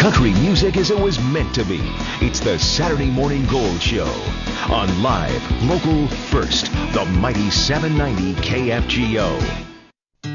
Country music as it was meant to be. It's the Saturday Morning Gold Show on Live, Local, First, the mighty 790 KFGO.